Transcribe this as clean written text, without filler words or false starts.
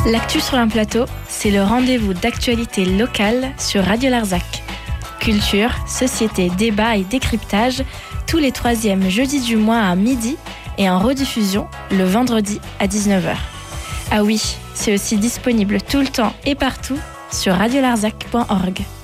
L'actu sur un plateau, c'est le rendez-vous d'actualité locale sur Radio Larzac. Culture, société, débat et décryptage, tous les troisièmes jeudis du mois à midi et en rediffusion le vendredi à 19h. Ah oui, c'est aussi disponible tout le temps et partout sur radiolarzac.org.